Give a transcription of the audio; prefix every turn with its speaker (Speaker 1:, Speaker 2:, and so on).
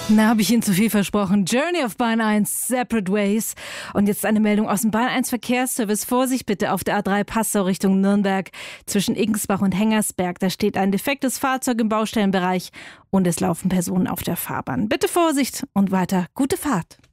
Speaker 1: Na, habe ich Ihnen zu viel versprochen. Journey auf Bahn 1, Separate Ways. Und jetzt eine Meldung aus dem Bahn 1 Verkehrsservice. Vorsicht bitte auf der A3 Passau Richtung Nürnberg zwischen Igensbach und Hengersberg. Da steht ein defektes Fahrzeug im Baustellenbereich und es laufen Personen auf der Fahrbahn. Bitte Vorsicht und weiter gute Fahrt.